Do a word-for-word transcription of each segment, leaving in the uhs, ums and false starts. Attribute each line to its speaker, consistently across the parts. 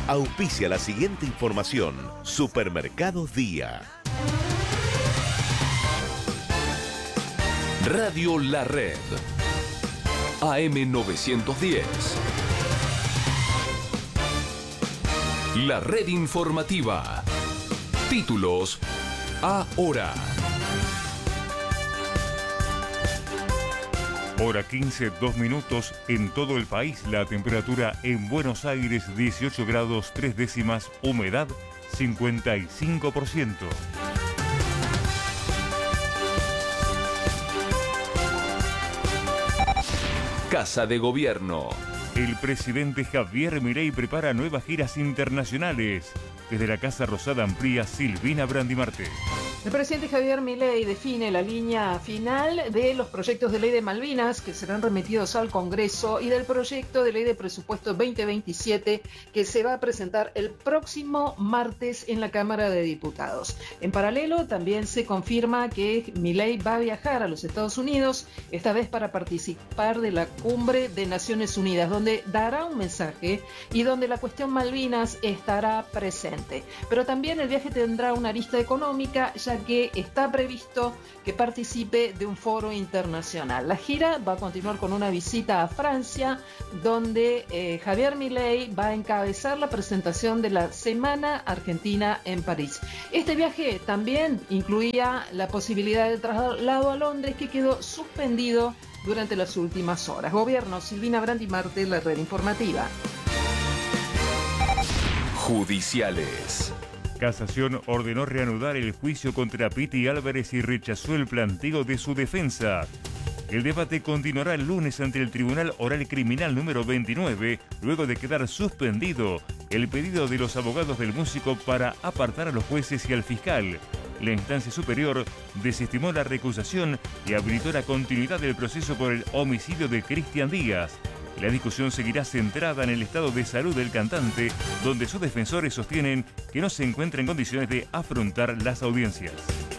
Speaker 1: Auspicia la siguiente información. Supermercados Día.
Speaker 2: Radio La Red. A M novecientos diez. La Red Informativa. Títulos ahora.
Speaker 3: Hora quince, dos minutos. En todo el país, la temperatura en Buenos Aires dieciocho grados tres décimas, humedad cincuenta y cinco por ciento.
Speaker 2: Casa de Gobierno.
Speaker 3: El presidente Javier Milei prepara nuevas giras internacionales. Desde la Casa Rosada amplía Silvina Brandimarte.
Speaker 4: El presidente Javier Milei define la línea final de los proyectos de ley de Malvinas que serán remitidos al Congreso y del proyecto de ley de presupuesto veinte veintisiete que se va a presentar el próximo martes en la Cámara de Diputados. En paralelo, también se confirma que Milei va a viajar a los Estados Unidos, esta vez para participar de la Cumbre de Naciones Unidas, donde dará un mensaje y donde la cuestión Malvinas estará presente. Pero también el viaje tendrá una arista económica, ya que está previsto que participe de un foro internacional. La gira va a continuar con una visita a Francia, donde eh, Javier Milei va a encabezar la presentación de la Semana Argentina en París. Este viaje también incluía la posibilidad de traslado a Londres, que quedó suspendido durante las últimas horas. Gobierno, Silvina Brandimarte, la Red Informativa.
Speaker 2: Judiciales.
Speaker 3: Casación ordenó reanudar el juicio contra Piti Álvarez y rechazó el planteo de su defensa. El debate continuará el lunes ante el Tribunal Oral Criminal número veintinueve, luego de quedar suspendido el pedido de los abogados del músico para apartar a los jueces y al fiscal. La instancia superior desestimó la recusación y habilitó la continuidad del proceso por el homicidio de Cristian Díaz. La discusión seguirá centrada en el estado de salud del cantante, donde sus defensores sostienen que no se encuentra en condiciones de afrontar las audiencias.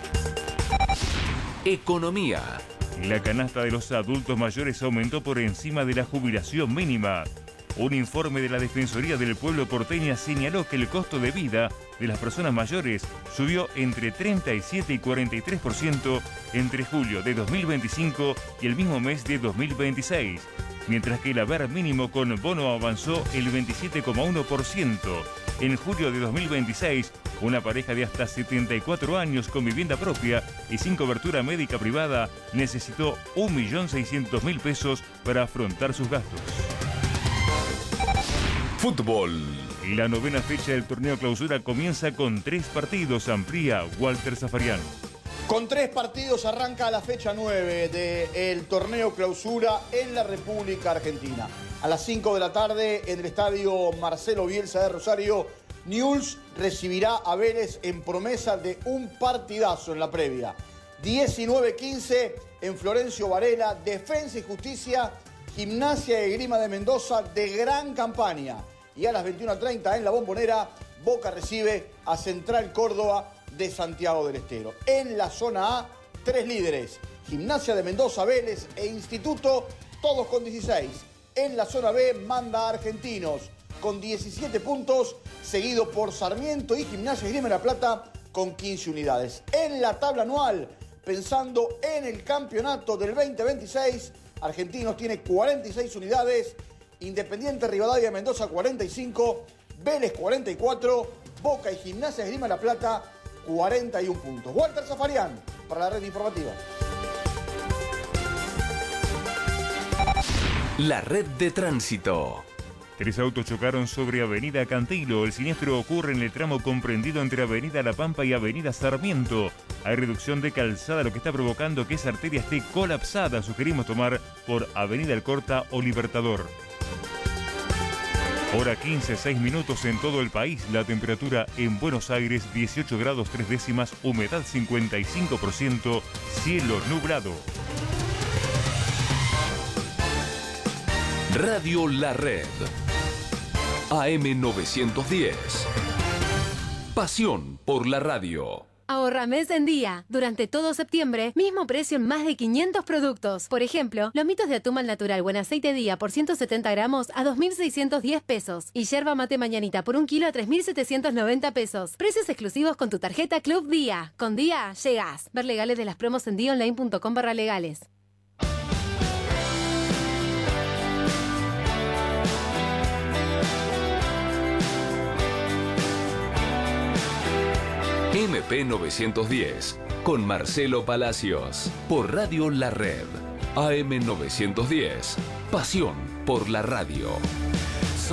Speaker 2: Economía.
Speaker 3: La canasta de los adultos mayores aumentó por encima de la jubilación mínima. Un informe de la Defensoría del Pueblo porteña señaló que el costo de vida de las personas mayores subió entre treinta y siete y cuarenta y tres por ciento entre julio de dos mil veinticinco y el mismo mes de dos mil veintiséis. Mientras que el haber mínimo con bono avanzó el veintisiete coma uno por ciento. En julio de dos mil veintiséis, una pareja de hasta setenta y cuatro años con vivienda propia y sin cobertura médica privada necesitó un millón seiscientos mil pesos para afrontar sus gastos.
Speaker 2: Fútbol.
Speaker 3: La novena fecha del torneo clausura comienza con tres partidos, amplía Walter Zafarian.
Speaker 5: Con tres partidos arranca la fecha nueve del torneo clausura en la República Argentina. A las cinco de la tarde en el estadio Marcelo Bielsa de Rosario, Newell's recibirá a Vélez en promesa de un partidazo en la previa. diecinueve quince en Florencio Varela, Defensa y Justicia, Gimnasia y Esgrima de Mendoza de gran campaña. Y a las veintiuna treinta en La Bombonera, Boca recibe a Central Córdoba de Santiago del Estero. En la zona A, tres líderes: Gimnasia de Mendoza, Vélez e Instituto, todos con dieciséis. En la zona B manda a Argentinos con diecisiete puntos, seguido por Sarmiento y Gimnasia Esgrima de La Plata con quince unidades. En la tabla anual, pensando en el campeonato del veinte veintiséis, Argentinos tiene cuarenta y seis unidades, Independiente Rivadavia de Mendoza cuarenta y cinco, Vélez cuarenta y cuatro, Boca y Gimnasia Esgrima de La Plata cuarenta y uno puntos. Walter Zafarian para la Red Informativa.
Speaker 2: La Red de Tránsito.
Speaker 3: Tres autos chocaron sobre Avenida Cantilo. El siniestro ocurre en el tramo comprendido entre Avenida La Pampa y Avenida Sarmiento. Hay reducción de calzada, lo que está provocando que esa arteria esté colapsada. Sugerimos tomar por Avenida El Corta o Libertador. Hora quince, seis minutos en todo el país. La temperatura en Buenos Aires dieciocho grados tres décimas, humedad cincuenta y cinco por ciento, cielo nublado.
Speaker 2: Radio La Red. A M novecientos diez. Pasión por la radio.
Speaker 6: Ahorra mes en día. Durante todo septiembre, mismo precio en más de quinientos productos. Por ejemplo, lomitos de atún al natural o en aceite día por ciento setenta gramos a dos mil seiscientos diez pesos. Y yerba mate mañanita por un kilo a tres mil setecientos noventa pesos. Precios exclusivos con tu tarjeta Club Día. Con Día, llegas. Ver legales de las promos en dionline punto com barra legales.
Speaker 2: M P novecientos diez, con Marcelo Palacios, por Radio La Red. A M novecientos diez, pasión por la radio.